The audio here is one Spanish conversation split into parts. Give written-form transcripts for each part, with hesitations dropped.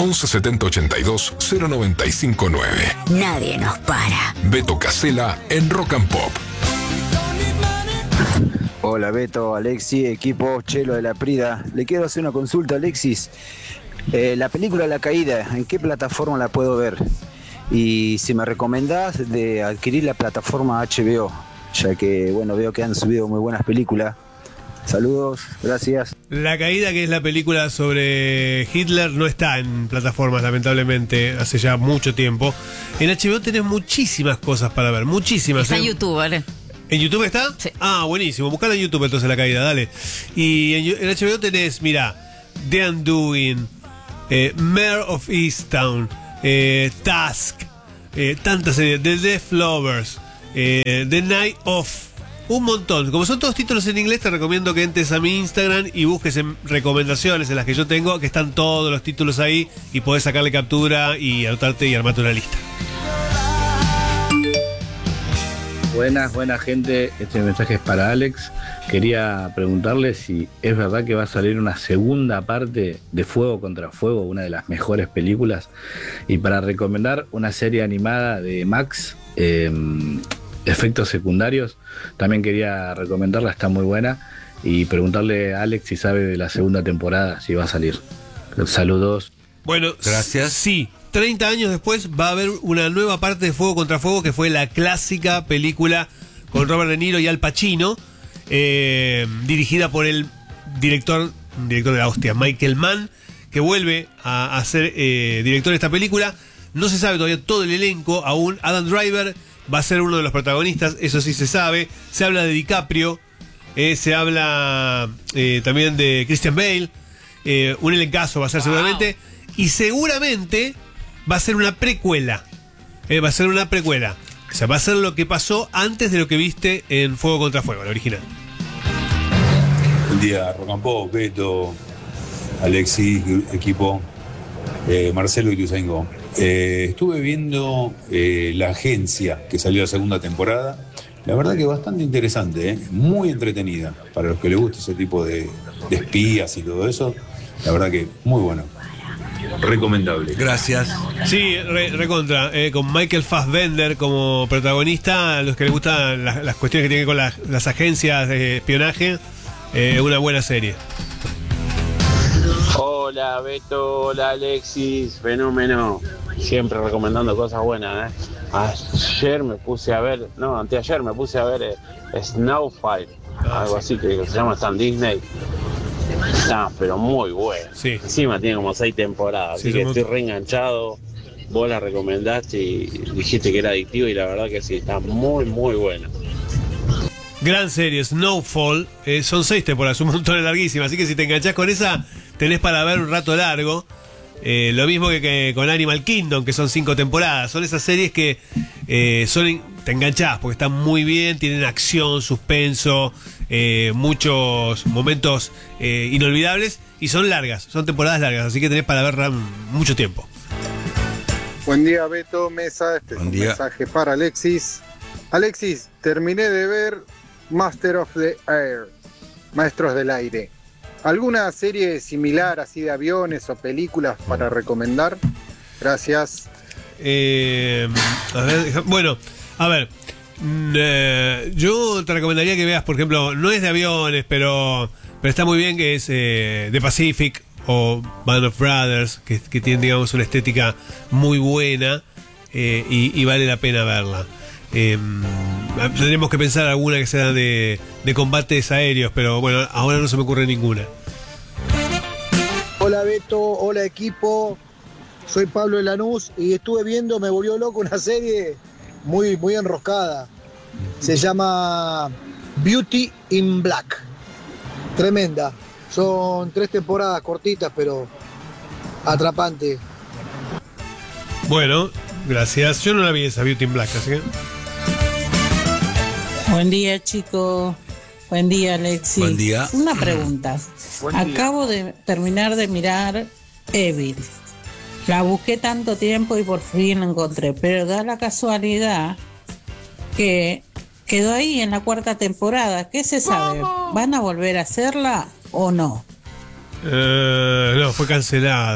11 70 82 095 9. Nadie nos para. Beto Casella en Rock and Pop. Hola Beto, Alexis, equipo Chelo de la Prida. Le quiero hacer una consulta, Alexis. La película La Caída, ¿en qué plataforma la puedo ver? Y si me recomendás de adquirir la plataforma HBO, ya que bueno, veo que han subido muy buenas películas. Saludos, gracias. La Caída, que es la película sobre Hitler, no está en plataformas, lamentablemente, hace ya mucho tiempo. En HBO tenés muchísimas cosas para ver, muchísimas. Está en YouTube, ¿vale? ¿En YouTube está? Sí. Ah, buenísimo. Buscala en YouTube entonces La Caída, dale. Y en HBO tenés, mira, The Undoing, Mare of Easttown, Task, tantas series, The Death Lovers, The Night Of, un montón. Como son todos títulos en inglés, te recomiendo que entres a mi Instagram y busques en recomendaciones en las que yo tengo, que están todos los títulos ahí y podés sacarle captura y anotarte y armarte una lista. Buenas gente, este mensaje es para Alex. Quería preguntarle si es verdad que va a salir una segunda parte de Fuego contra Fuego, una de las mejores películas, y para recomendar una serie animada de Max, Efectos Secundarios, también quería recomendarla, está muy buena, y preguntarle a Alex si sabe de la segunda temporada, si va a salir. Saludos. Bueno, gracias. Sí. 30 años después va a haber una nueva parte de Fuego contra Fuego, que fue la clásica película con Robert De Niro y Al Pacino, dirigida por el director de la hostia, Michael Mann, que vuelve a ser director de esta película. No se sabe todavía todo el elenco aún. Adam Driver va a ser uno de los protagonistas, eso sí se sabe. Se habla de DiCaprio, se habla también de Christian Bale, un elencazo va a ser seguramente, y seguramente va a ser una precuela. Va a ser una precuela. O sea, va a ser lo que pasó antes de lo que viste en Fuego contra Fuego, la original. Buen día, Rock and Pop, Beto, Alexis, equipo, Marcelo y Tuzaingó. Estuve viendo La Agencia, que salió la segunda temporada. La verdad que bastante interesante, muy entretenida. Para los que les gusta ese tipo de espías y todo eso, la verdad que muy bueno. Recomendable. Gracias. Sí, recontra. Con Michael Fassbender como protagonista, a los que les gustan las cuestiones que tienen con las agencias de espionaje, una buena serie. Hola Beto, hola Alexis, fenómeno. Siempre recomendando cosas buenas, Anteayer me puse a ver Snowfall, algo así que se llama, está en Disney. Está, pero muy bueno. Sí. Encima tiene como 6 temporadas, Sí, así que estoy reenganchado. Vos la recomendaste y dijiste que era adictivo y la verdad que sí, está muy muy bueno. Gran serie, Snowfall. Son 6 temporadas, un montón, es larguísima. Así que si te enganchás con esa, tenés para ver un rato largo. Lo mismo que con Animal Kingdom, que son 5 temporadas. Son esas series que te enganchás porque están muy bien, tienen acción, suspenso, muchos momentos inolvidables y son largas, son temporadas largas, así que tenés para ver mucho tiempo. Buen día, Beto, Mesa. Este Buen es un día. mensaje para Alexis. Alexis, terminé de ver Master of the Air, Maestros del Aire. ¿Alguna serie similar así de aviones o películas para recomendar? Gracias. A ver, yo te recomendaría que veas, por ejemplo, no es de aviones, pero está muy bien, que es The Pacific o Band of Brothers, que tienen, digamos, una estética muy buena, y vale la pena verla. Tendremos que pensar alguna que sea de combates aéreos, pero bueno, ahora no se me ocurre ninguna. Hola Beto, hola equipo, soy Pablo de Lanús y estuve viendo, me volvió loco una serie muy, muy enroscada. Se llama Beauty in Black. Tremenda. Son 3 temporadas cortitas, pero atrapante. Bueno, gracias. Yo no la vi esa, Beauty in Black, así que... Buen día, chicos. Buen día, Alexis. Buen día. Una pregunta. Acabo de terminar de mirar Evil. La busqué tanto tiempo y por fin la encontré, pero da la casualidad que quedó ahí en la 4ª temporada. ¿Qué se sabe? ¿Van a volver a hacerla o no? No, fue cancelada.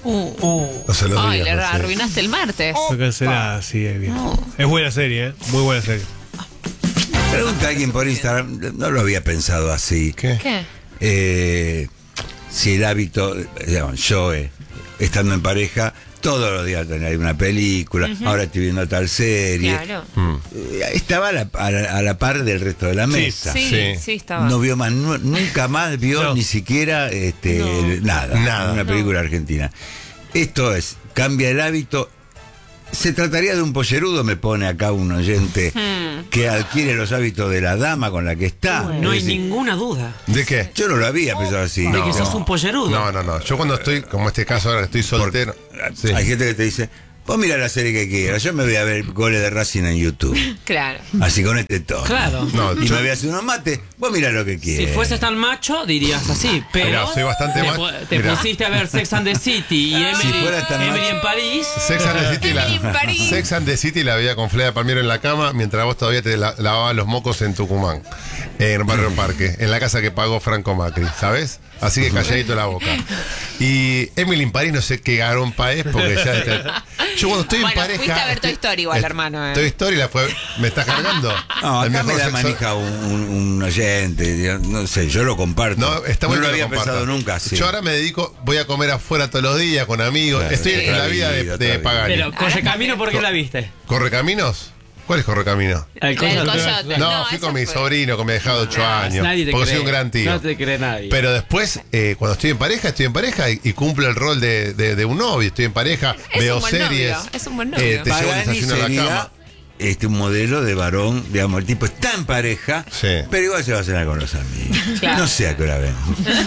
No se lo Ay, digas. le no sé. arruinaste el martes. Fue cancelada, sí, bien. Es buena serie, muy buena serie. Pregunta a alguien por Instagram, no lo había pensado así. ¿Qué? Si el hábito, digamos, yo estando en pareja, todos los días tenía una película, ahora estoy viendo tal serie. Claro. Estaba a la par del resto de la mesa. Sí, estaba. No vio más, nunca más vio ni siquiera nada, una película argentina. Esto es, cambia el hábito. Se trataría de un pollerudo, me pone acá un oyente que adquiere los hábitos de la dama con la que está. No hay ninguna duda. ¿De qué? Yo no lo había pensado así. De que sos un pollerudo. No. Yo cuando estoy, como este caso ahora, estoy soltero. Sí. Hay gente que te dice, vos mira la serie que quieras, yo me voy a ver goles de Racing en YouTube. Claro. Así con este tono. Claro. Y me voy a hacer unos mates, vos mirá lo que quieras. Si fueses tan macho, dirías así. Pero Mirá, soy bastante te, macho. te Mirá. pusiste a ver Sex and the City y Si fuera tan Emily macho. en París. Sex and the City, Emily en París. Sex and the City la veía con Flea Palmiero en la cama mientras vos todavía te lavabas los mocos en Tucumán, en Barrio Parque, en la casa que pagó Franco Macri, ¿sabes? Así que calladito la boca. Y Emily en París no sé qué garompa es porque ya yo cuando estoy en pareja. Fuiste a ver Toy Story igual, hermano. Toy Story me estás cargando. No, El acá me mejor la sexo- maneja un oyente, no sé, yo lo comparto. No, está bueno no lo que había compartas. pensado nunca. Sí. Yo ahora me dedico, voy a comer afuera todos los días con amigos. Claro, Estoy en la vida de otra Pagani. Pero Correcamino, ¿por qué la viste? ¿Correcaminos? ¿Cuál es Correcamino? El Coyote. No, fui con mi sobrino que me ha dejado 8 años. Nadie te porque cree. soy un gran tío. No te cree nadie. Pero después, cuando estoy en pareja y cumplo el rol de un novio. Estoy en pareja, Es veo un buen series. novio, es un buen novio. Te llevo el Pagani desayuno a la sería cama. un modelo de varón, digamos, el tipo está en pareja, pero igual se va a cenar con los amigos. Claro. No sé a qué hora ven.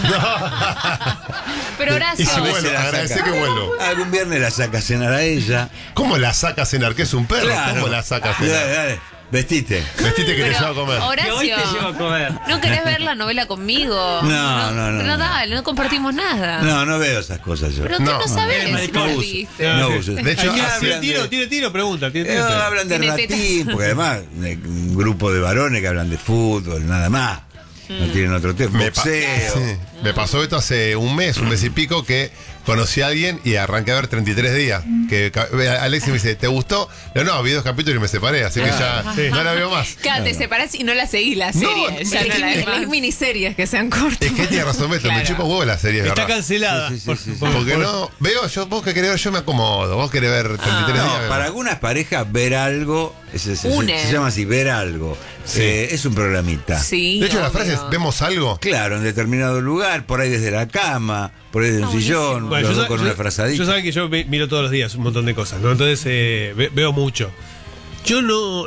Pero Horacio. Y si vuelvo, agradecé que vuelvo. Algún viernes la saca a cenar a ella. ¿Cómo la saca a cenar? ¿Que es un perro? Claro. ¿Cómo la saca a cenar? Dale, vestite. Vestite que te Pero, llevo a comer. Horacio, hoy te llevo a comer. ¿no querés ver la novela conmigo? No. Dale, no compartimos nada. No veo esas cosas yo. Pero tú no sabés si no lo uso. viste. No uso. De hecho, Tiene tiro, pregunta. Hablan de Tiene ratín, porque además un grupo de varones que hablan de fútbol, nada más. No tienen otro tema. Boxeo. Me pasó esto hace un mes y pico, que conocí a alguien y arranqué a ver 33 días. Que Alexis me dice, ¿te gustó? No, vi 2 capítulos y me separé, así que ya no la veo más. Claro, te separás y no la seguís la serie. Ya no la ves más. miniseries que sean cortas. Es que tiene razón, Beto, me chupa huevo la serie. Está ¿verdad? cancelada. Porque no, vos que querés ver, yo me acomodo. Vos querés ver 33 días. No, para algunas parejas ver algo se Une. llama así, ver algo. Sí. Es un programita. Sí. De hecho, la obvio. frase es, ¿vemos algo? Claro, en determinado lugar, por ahí desde la cama, por ahí desde un sillón, Bueno, los dos con una frazadita. yo saben que yo miro todos los días un montón de cosas, ¿no? Entonces veo mucho. Yo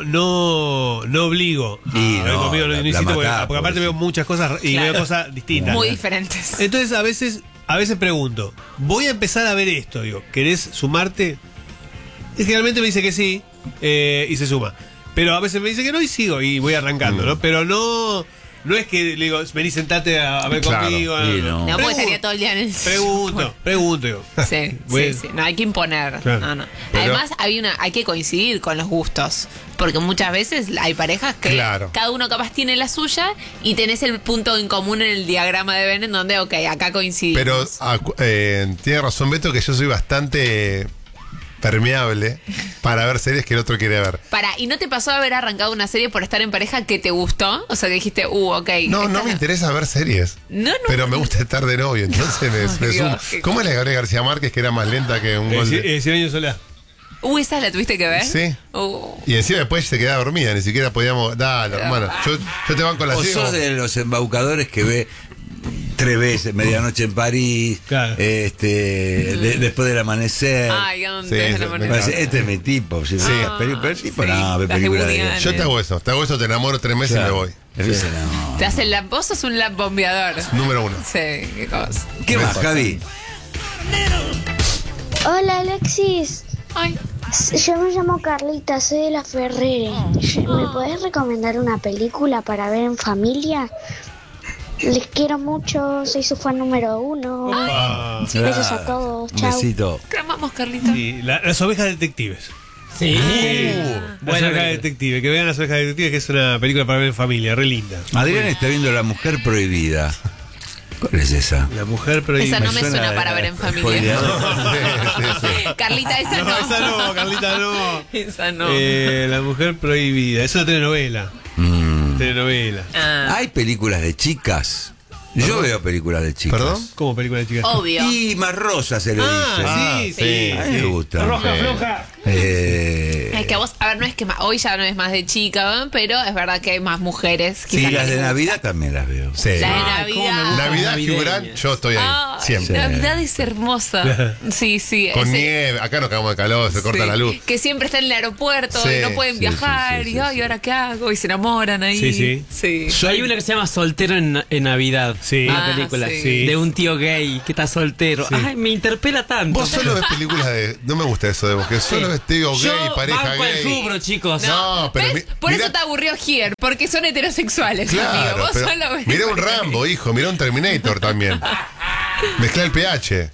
no obligo a ver conmigo, la necesito, porque matá, aparte veo muchas cosas y Claro. veo cosas distintas. Muy diferentes. Entonces a veces pregunto, voy a empezar a ver esto, digo, ¿querés sumarte? Y generalmente me dice que sí, y se suma. Pero a veces me dice que no y sigo y voy arrancando, ¿no? Pero no es que le digo, vení, sentate a ver Claro. conmigo. Sí, no. No, porque estaría todo el día en el Pregunto, digo. Sí, Voy- sí. No hay que imponer. Claro. No. Pero- Además, hay que coincidir con los gustos. Porque muchas veces hay parejas que Claro. cada uno capaz tiene la suya y tenés el punto en común en el diagrama de Venn en donde, ok, acá coincidimos. Pero tiene razón Beto que yo soy bastante permeable para ver series que el otro quiere ver. ¿Y no te pasó haber arrancado una serie por estar en pareja que te gustó? O sea, que dijiste, ok. No esta me interesa ver series. No. Pero me gusta estar de novio, entonces me Dios, sumo. qué ¿Cómo es la de Gabriel García Márquez, que era más lenta que un gol de... 100 años soledad. ¿Esa la tuviste que ver? Sí. Y encima después se quedaba dormida, ni siquiera podíamos... Dale, hermano, yo te banco la O serie. sos de los embaucadores que ve 3 veces Medianoche en París, después del amanecer. Ay, ¿a dónde Sí, es el me amanecer? encanta. Este es mi tipo. Sí, pero el tipo no, ve las películas de de... Woody Yo te hago eso, te enamoro 3 meses y me voy. Ese no. Te hacen vos sos un lap bombeador. Número 1. Sí, qué cosa. ¿Qué más, Javi? Hola Alexis. Ay. Yo me llamo Carlita, soy de La Ferrere. ¿Me podés recomendar una película para ver en familia? Les quiero mucho, soy su fan número 1. Besos a todos, Un chao. besito. Te amamos, Carlita. Sí, las ovejas detectives. Sí. Las ovejas detectives, que vean las ovejas detectives, que es una película para ver en familia, re linda. Adrián está viendo La Mujer Prohibida. ¿Cuál es esa? La mujer prohibida. Esa no me suena para ver en familia. Carlita, esa no. Esa no, Carlita, no. Esa no. La mujer prohibida. Es una telenovela. Telenovela. Hay películas de chicas. Yo veo películas de chicas. ¿Perdón? ¿Cómo película de chicas? Obvio. Y más rosa se le dice. Sí. A mí me gusta. Roja, floja. Es que a vos, a ver, no es que hoy ya no es más de chica, ¿no? Pero es verdad que hay más mujeres. Sí, quizás las que de les Navidad también las veo. Sí. La de Ay, cómo me Navidad. gusta. Navidad, Navideña. Hugh Grant, yo estoy ahí. Ay, Siempre. Navidad es hermosa. Sí, sí. Con ese- nieve, acá nos cagamos de calor, se corta sí, la luz. Que siempre están en el aeropuerto Sí, y no pueden sí, viajar. sí, y ay, ¿ahora qué hago? Y se enamoran ahí. Sí. Hay una que se llama Soltero en Navidad. Sí. Una Ah, película. sí. De un tío gay que está soltero. Sí. Ay, me interpela tanto. Vos solo ves películas de. No me gusta eso de vos, que solo ves tío gay, Yo pareja banco el gay. rubro, chicos. No, pero ¿Ves? Por mira- eso te aburrió Here, porque son heterosexuales, amigo. Claro, Vos pero solo ves. mirá un Rambo, hijo, mirá un Terminator también. Mezcla el pH.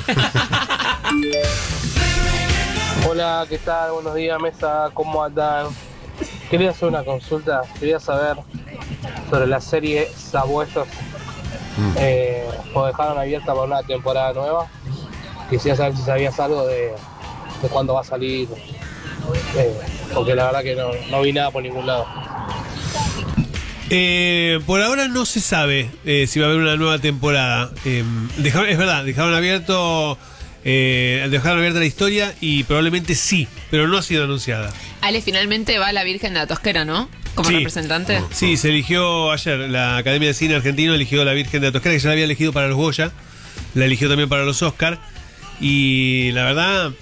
Hola, ¿qué tal? Buenos días, mesa, ¿cómo andan? Quería hacer una consulta, quería saber sobre la serie Sabuesos. Lo dejaron abierta para una temporada nueva. Quisiera saber si sabías algo de cuándo va a salir, porque la verdad que no vi nada por ningún lado. Por ahora no se sabe si va a haber una nueva temporada. Es verdad, dejaron abierta la historia y probablemente sí, pero no ha sido anunciada. Ale, finalmente va la Virgen de la Tosquera, ¿no? Como Sí. representante. Sí, se eligió ayer, la Academia de Cine Argentino eligió la Virgen de la Toscana, que ya la había elegido para los Goya, la eligió también para los Oscar, y la verdad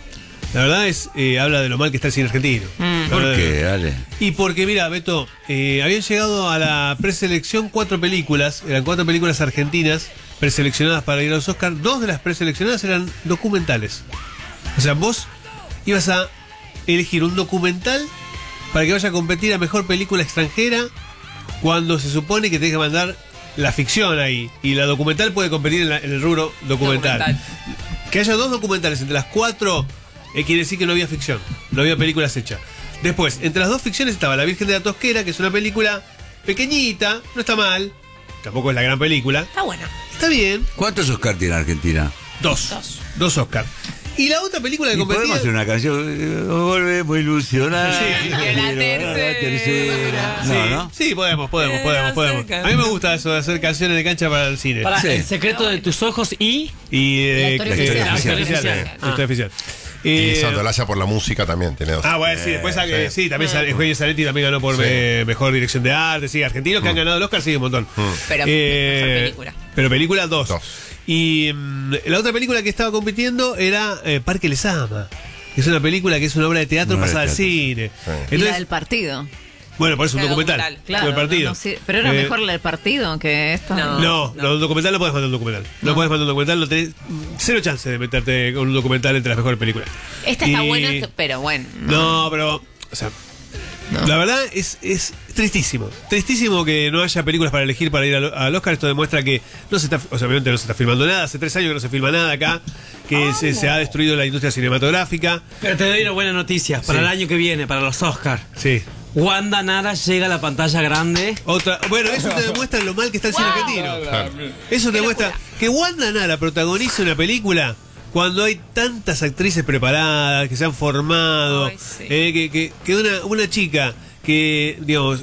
es, habla de lo mal que está el cine argentino. ¿Por qué, Ale? Y porque, mira, Beto, habían llegado a la preselección 4 películas, eran 4 películas argentinas preseleccionadas para ir a los Oscar. 2 de las preseleccionadas eran documentales. O sea, vos ibas a elegir un documental para que vaya a competir a mejor película extranjera, cuando se supone que tenés que mandar la ficción ahí. Y la documental puede competir en el rubro documental. Que haya 2 documentales entre las 4 quiere decir que no había ficción, no había películas hechas. Después, entre las 2 ficciones estaba La Virgen de la Tosquera, que es una película pequeñita, no está mal, tampoco es la gran película. Está buena. Está bien. ¿Cuántos Oscar tiene Argentina? 2 Oscar. Y la otra película que competía... Podemos hacer una canción, volvemos a ilusionar. Sí, la tercera. No. Sí, podemos. A mí me gusta eso de hacer canciones de cancha para el cine. Para Sí. El secreto de tus ojos y... La historia oficial. Historia oficial. Y Santolaya por la música también tiene 2. Bueno, sí, después sí, también Eugenio Zanetti también ganó por mejor dirección de arte, sí, argentinos que han ganado el Oscar, sí, un montón. Pero mejor película. Pero película 2. Y la otra película que estaba compitiendo era Parque Lezama, que es una película que es una obra de teatro pasada al cine. Y la Entonces, del partido. bueno, por eso un Era documental. documental, Claro, el partido. no, sí, pero era mejor la del partido que esto. No, un documental no puedes mandar un documental. No puedes mandar un documental, no tenés cero chance de meterte con un documental entre las mejores películas. Esta está Y- buena, pero bueno. No, pero, o sea, la verdad es tristísimo. Tristísimo que no haya películas para elegir para ir al Oscar. Esto demuestra que no se está, o sea, obviamente no se está filmando nada. Hace 3 años que no se filma nada acá, que se ha destruido la industria cinematográfica. Pero te doy una buena noticia. Para el año que viene, para los Oscars. Sí. Wanda Nara llega a la pantalla grande. Bueno, eso te demuestra lo mal que está el cine argentino. Eso te demuestra que Wanda Nara protagoniza una película cuando hay tantas actrices preparadas, que se han formado, que una chica que, digamos,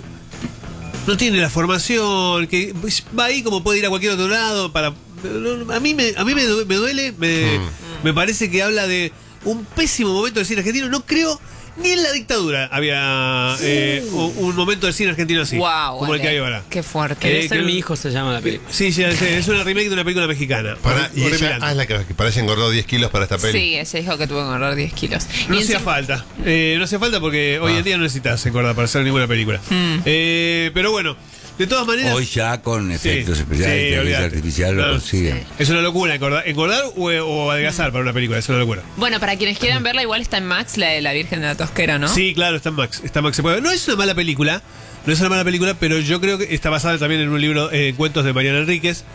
no tiene la formación, que va ahí como puede ir a cualquier otro lado para... A mí me duele, me parece que habla de un pésimo momento del cine argentino. No creo... Ni en la dictadura había un momento del cine argentino así, Wow, como el que hay ahora. Qué fuerte. Quería ser mi hijo, se llama la película. Sí, es una remake de una película mexicana. Y ella es la que parece engordó 10 kilos para esta peli. Sí, ella dijo que tuvo que engordar 10 kilos. No Y hacía encima- falta. No hacía falta porque hoy en día no necesitas engordar para hacer ninguna película. Pero bueno, de todas maneras... Hoy ya con efectos especiales, inteligencia olvídate. artificial lo consiguen. Es una locura engordar o adelgazar para una película, es una locura. Bueno, para quienes quieran verla, igual está en Max, la de la Virgen de la Tosquera, ¿no? Sí, claro, está en Max. Se puede ver. No es una mala película, pero yo creo que está basada también en un libro, cuentos de Mariana Enríquez.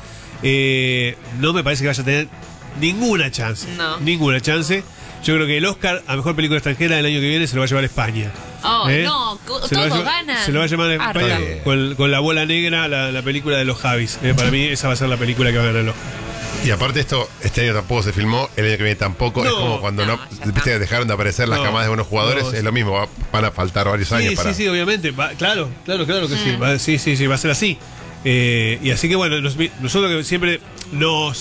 No me parece que vaya a tener ninguna chance. No. Ninguna chance. Yo creo que el Oscar a mejor película extranjera del año que viene se lo va a llevar España. Oh, no, todos ganan. Se lo va a llamar en España con La Bola Negra, la película de los Javis. Para mí esa va a ser la película que va a ganar el Oscar. Y aparte este año tampoco se filmó, el año que viene tampoco. Es como cuando viste que dejaron de aparecer las camadas de buenos jugadores, es lo mismo, van a faltar varios años para... Sí, obviamente, claro que sí, va a ser así. Y así que bueno, nosotros que siempre nos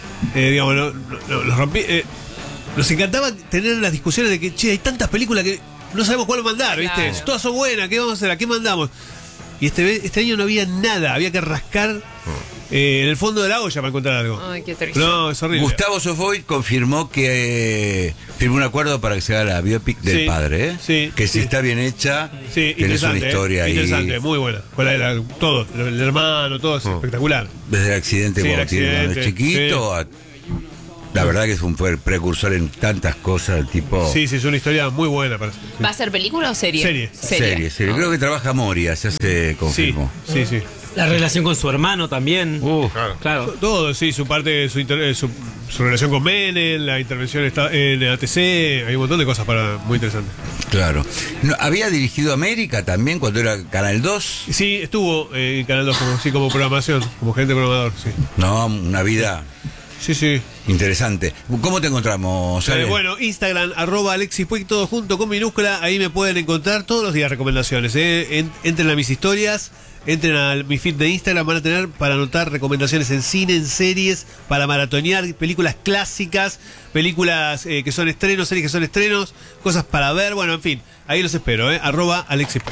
nos encantaba tener las discusiones de que, che, hay tantas películas que no sabemos cuál mandar, ¿viste? Todas son buenas, ¿qué vamos a hacer? ¿A qué mandamos? Y este año no había nada, había que rascar en el fondo de la olla para encontrar algo. Ay, qué triste. No, es horrible. Gustavo Sofoy confirmó que firmó un acuerdo para que se haga la biopic del padre, que si está bien hecha, tenés una historia ahí. Interesante, muy buena. Todo, el hermano, todo es espectacular. Desde el accidente cuando tiene chiquito la verdad que es un precursor en tantas cosas, el tipo... Sí, es una historia muy buena. ¿Va a ser película o serie? Serie. Creo que trabaja Moria, ya se confirmó. Sí. La relación con su hermano también. Claro. Todo, su parte, su relación con Menem, la intervención en ATC, hay un montón de cosas muy interesantes. Claro. ¿Había dirigido América también cuando era Canal 2? Sí, estuvo en Canal 2 como programación, como gerente programador, sí. No, una vida... Sí. Interesante. ¿Cómo te encontramos, Ale? Bueno, Instagram, @AlexisPuig, todo junto con minúscula. Ahí me pueden encontrar todos los días recomendaciones. Entren a mis historias, entren a mi feed de Instagram. Van a tener para anotar recomendaciones en cine, en series, para maratonear, películas clásicas, películas que son estrenos, series que son estrenos, cosas para ver. Bueno, en fin, ahí los espero, @AlexisPuig.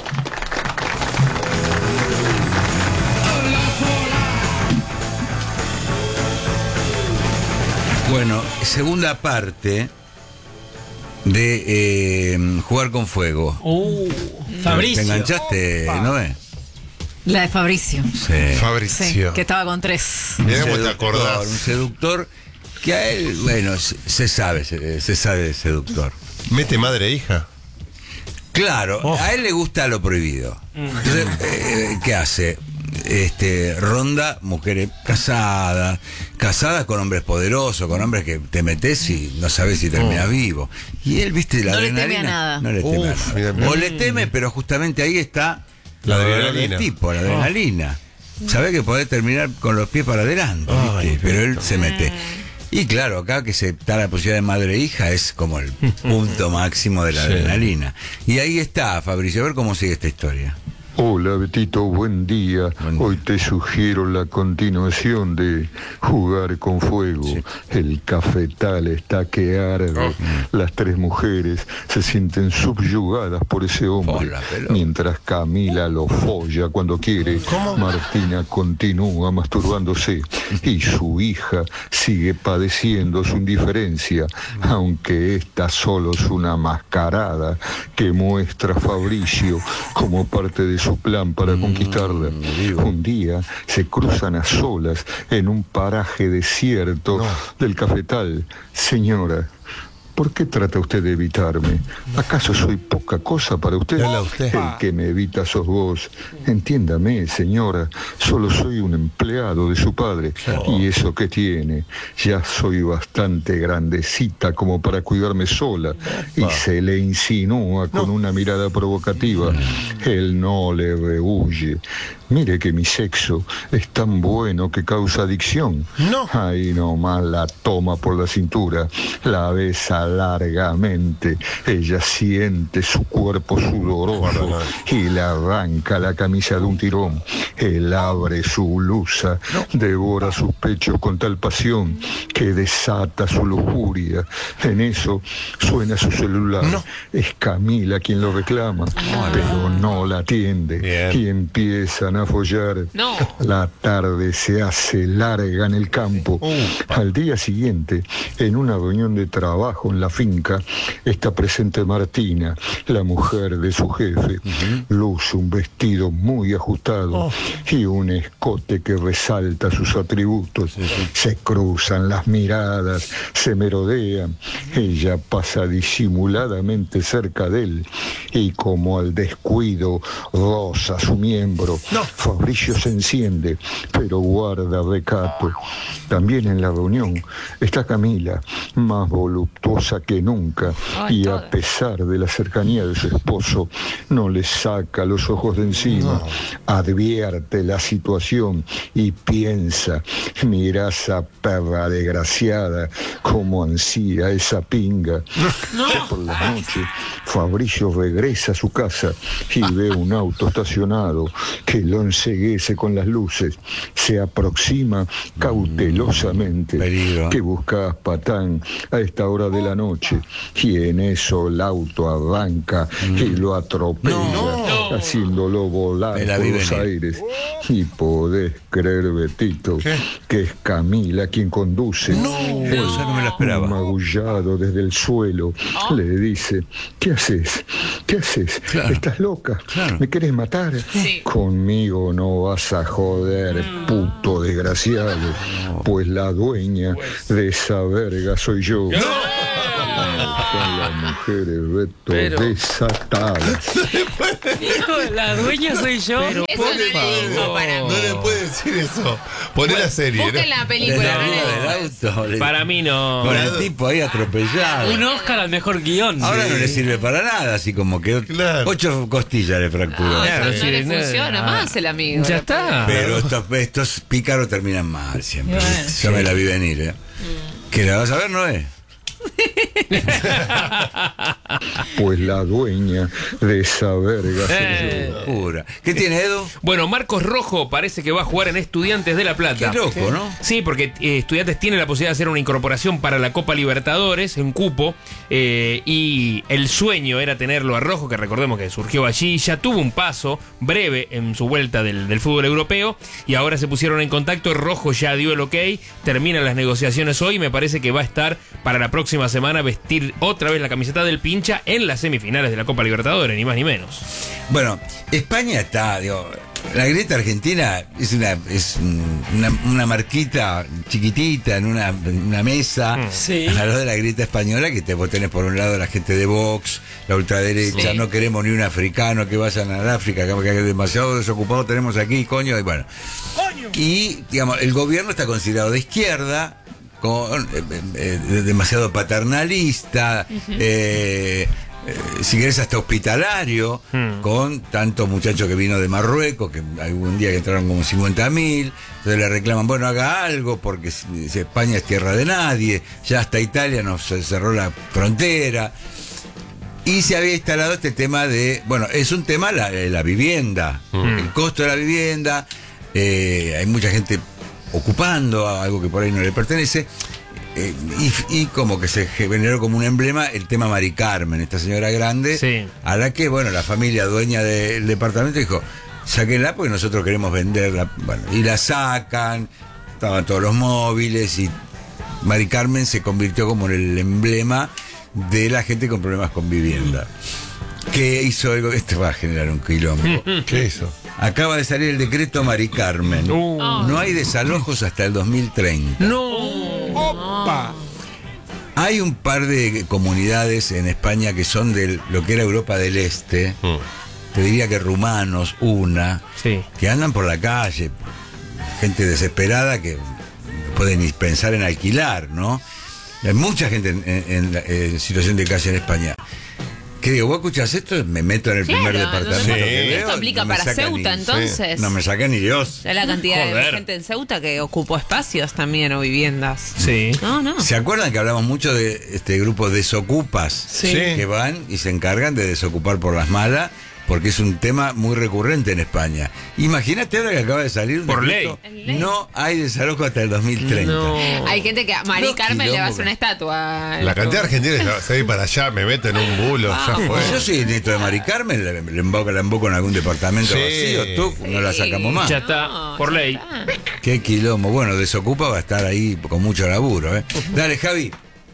Bueno, segunda parte de Jugar con Fuego. Fabricio. ¿Te enganchaste, Noé? La de Fabricio. Sí. Fabricio. Que estaba con 3. Un seductor que a él, bueno, se sabe de seductor. ¿Mete madre e hija? Claro, a él le gusta lo prohibido. Entonces, ¿qué hace? Ronda mujeres casadas con hombres poderosos, con hombres que te metes y no sabes si terminas vivo. Y él, viste, la adrenalina. No le teme a nada. O le teme, pero justamente ahí está la adrenalina. La adrenalina. Sabe que podés terminar con los pies para adelante, ¿viste? Pero él se mete. Y claro, acá que se da la posibilidad de madre e hija es como el punto máximo de la adrenalina. Y ahí está, Fabricio, a ver cómo sigue esta historia. Hola Betito, buen día. Hoy te sugiero la continuación de Jugar con Fuego. El cafetal está que arde. Las 3 mujeres se sienten subyugadas por ese hombre. Mientras Camila lo folla cuando quiere, Martina continúa masturbándose y su hija sigue padeciendo su indiferencia, aunque esta solo es una mascarada que muestra Fabricio como parte de su plan para conquistarla. Un día se cruzan a solas en un paraje desierto del cafetal. Señora, ¿por qué trata usted de evitarme? ¿Acaso soy poca cosa para usted? El que me evita sos vos. Entiéndame, señora, solo soy un empleado de su padre. ¿Y eso qué tiene? Ya soy bastante grandecita como para cuidarme sola. Y se le insinúa con una mirada provocativa. Él no le rehuye. Mire que mi sexo es tan bueno que causa adicción. Ahí nomás la toma por la cintura, la besa largamente, ella siente su cuerpo sudoroso y le arranca la camisa de un tirón. Él abre su blusa, devora sus pechos con tal pasión que desata su lujuria. En eso suena su celular. Es Camila quien lo reclama, pero no la atiende y empiezan a follar. La tarde se hace larga en el campo. Al día siguiente, en una reunión de trabajo en la finca, está presente Martina, la mujer de su jefe. Luce un vestido muy ajustado y un escote que resalta sus atributos. Se cruzan las miradas, se merodean. Ella pasa disimuladamente cerca de él y, como al descuido, roza su miembro. Fabricio se enciende, pero guarda recato. También en la reunión está Camila, más voluptuosa que nunca, y a pesar de la cercanía de su esposo, no le saca los ojos de encima. Advierte la situación y piensa: mira esa perra desgraciada, cómo ansía esa pinga. Por la noche, Fabricio regresa a su casa y ve un auto estacionado que lo enceguece con las luces. Se aproxima cautelosamente. ¿Qué buscas, patán, a esta hora de la noche? Y en eso el auto arranca y lo atropella, haciéndolo volar por los aires. Y podés creer, Betito, que es Camila quien conduce. Esa no me la esperaba. Magullado desde el suelo, le dice: ¿qué haces? ¿Qué haces? Claro. ¿Estás loca? Claro. ¿Me querés matar? Sí. Conmigo no vas a joder, puto desgraciado, pues la dueña de esa verga soy yo. Están las mujeres, Beto, desatadas. Hijo, la dueña soy yo. Pero Eso no le dijo para mí. no le puede decir eso. Poné la serie. Busquen la película, no le digo. Para mí no. Con el tipo ahí atropellado. Un Oscar al mejor guión. Ahora no le sirve para nada, así como que 8 costillas le fracturó. No le funciona más el amigo. Ya está. Pero estos pícaros terminan mal siempre. Yo me la vi venir, ¿eh? ¿Que la vas a ver, no es? Pues la dueña de esa verga soy yo. Pura. ¿Qué tiene, Edu? Bueno, Marcos Rojo parece que va a jugar en Estudiantes de La Plata. Qué loco, ¿no? Sí, porque Estudiantes tiene la posibilidad de hacer una incorporación para la Copa Libertadores en cupo, y el sueño era tenerlo a Rojo, que recordemos que surgió allí, ya tuvo un paso breve en su vuelta del fútbol europeo, y ahora se pusieron en contacto. Rojo ya dio el ok, terminan las negociaciones hoy, y me parece que va a estar para la próxima semana vestir otra vez la camiseta del Pincha en las semifinales de la Copa Libertadores, ni más ni menos. Bueno, España está, la grieta argentina es una marquita chiquitita en una mesa, Sí. al lado de la grieta española, que vos tenés por un lado la gente de Vox, la ultraderecha, Sí. no queremos ni un africano que vayan a África, que es demasiado desocupado tenemos aquí, coño, y bueno. Y, digamos, el gobierno está considerado de izquierda, demasiado paternalista, si querés hasta hospitalario, con tantos muchachos que vino de Marruecos, que algún día que entraron como 50.000, entonces le reclaman, bueno, haga algo, porque si España es tierra de nadie, ya hasta Italia nos cerró la frontera. Y se había instalado este tema de, bueno, es un tema la vivienda, el costo de la vivienda, hay mucha gente ocupando algo que por ahí no le pertenece, y como que se generó como un emblema el tema Mari Carmen, esta señora grande, Sí. a la que, bueno, la familia dueña del departamento dijo: sáquenla porque nosotros queremos venderla. Bueno, y la sacan, estaban todos los móviles, y Mari Carmen se convirtió como en el emblema de la gente con problemas con vivienda. ¿Qué hizo algo? Esto va a generar un quilombo. ¿Qué hizo? Acaba de salir el decreto Mari Carmen. No hay desalojos hasta el 2030. No. Hay un par de comunidades en España que son de lo que era Europa del Este. Te diría que rumanos, que andan por la calle. Gente desesperada que pueden ni pensar en alquilar, ¿no? Hay mucha gente en situación de calle en España. ¿Qué digo? ¿Vos escuchás esto? Me meto en el primer departamento que veo. Esto aplica no me para saca Ceuta, entonces. No me saca ni Dios. Ya la cantidad de Joder. gente en Ceuta que ocupó espacios también o viviendas. Sí. No. ¿Se acuerdan que hablamos mucho de este grupo Desocupas? Sí. Que van y se encargan de desocupar por las malas, porque es un tema muy recurrente en España. Imagínate ahora que acaba de salir un Por decreto, no hay desalojo hasta el 2030. Hay gente que a Mari No, Carmen le va a hacer quilombo. una estatua. La cantidad de argentinos se va a ir para allá, me meto en un bulo, ya fue. Yo soy nieto de Mari Carmen, la emboco en algún departamento Sí. vacío, no la sacamos más. Ya está, por ley. Qué quilombo. Bueno, Desocupa va a estar ahí con mucho laburo, ¿eh? Dale, Javi.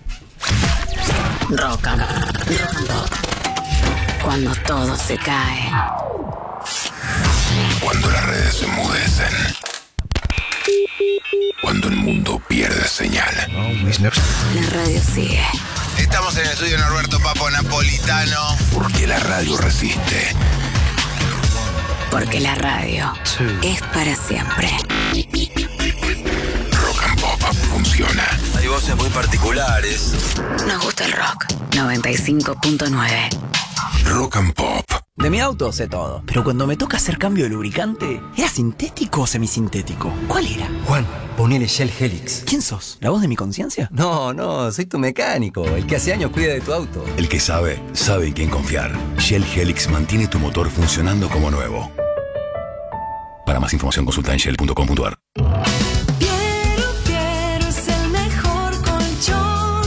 Rock and Pop. Cuando todo se cae. Cuando las redes se enmudecen. Cuando el mundo pierde señal. La radio sigue. Estamos en el estudio de Norberto Papo Napolitano. Porque la radio resiste. Porque la radio es para siempre. Rock and Pop funciona. Hay voces muy particulares. Nos gusta el rock. 95.9. Rock and Pop. De mi auto sé todo, pero cuando me toca hacer cambio de lubricante, ¿era sintético o semisintético? ¿Cuál era? Juan, ponele Shell Helix. ¿Quién sos? ¿La voz de mi conciencia? No, soy tu mecánico, el que hace años cuida de tu auto. El que sabe en quién confiar. Shell Helix mantiene tu motor funcionando como nuevo. Para más información consulta en shell.com.ar. Piero es el mejor colchón.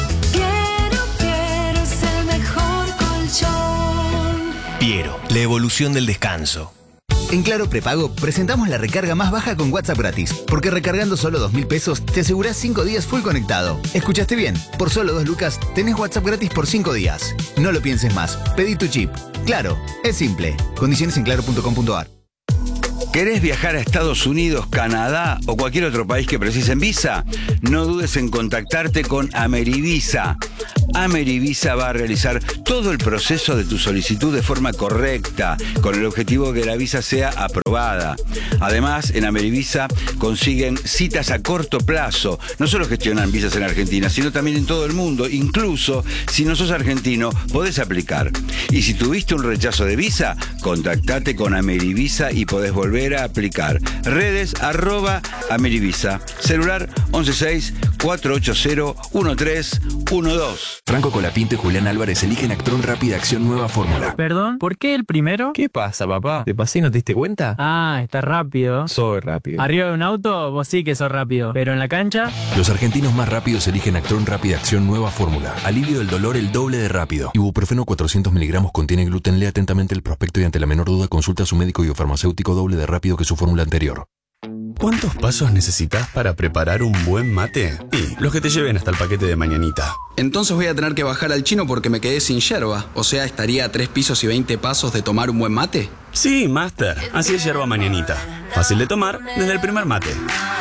Piero es el mejor colchón. Piero, la evolución del descanso. En Claro Prepago presentamos la recarga más baja con WhatsApp gratis, porque recargando solo 2.000 pesos te asegurás 5 días full conectado. ¿Escuchaste bien? Por solo 2 lucas tenés WhatsApp gratis por 5 días. No lo pienses más, pedí tu chip. Claro, es simple. Condiciones en claro.com.ar. ¿Querés viajar a Estados Unidos, Canadá o cualquier otro país que precisen visa? No dudes en contactarte con Amerivisa. Amerivisa va a realizar todo el proceso de tu solicitud de forma correcta, con el objetivo de que la visa sea aprobada. Además, en Amerivisa consiguen citas a corto plazo. No solo gestionan visas en Argentina, sino también en todo el mundo. Incluso, si no sos argentino, podés aplicar. Y si tuviste un rechazo de visa, contactate con Amerivisa y podés volver a aplicar. Redes @Amerivisa. Celular 116-480-1312. Franco Colapinto y Julián Álvarez eligen Actron Rápida Acción Nueva Fórmula. ¿Perdón? ¿Por qué el primero? ¿Qué pasa, papá? ¿Te pasé y no te diste cuenta? Ah, está rápido. Soy rápido. Arriba de un auto, vos sí que sos rápido. Pero en la cancha... Los argentinos más rápidos eligen Actron Rápida Acción Nueva Fórmula. Alivio del dolor el doble de rápido. Ibuprofeno 400 miligramos contiene gluten. Lea atentamente el prospecto y ante la menor duda consulta a su médico y o farmacéutico doble de rápido que su fórmula anterior. ¿Cuántos pasos necesitas para preparar un buen mate? Y los que te lleven hasta el paquete de mañanita. Entonces voy a tener que bajar al chino porque me quedé sin yerba. O sea, estaría a 3 pisos y 20 pasos de tomar un buen mate. Sí, Master. Así es yerba mañanita. Fácil de tomar desde el primer mate.